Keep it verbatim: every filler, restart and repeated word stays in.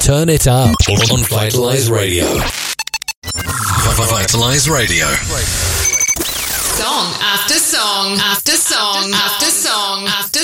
Turn it up on Vitalize Radio. Vitalize Radio. Song after song after song after song after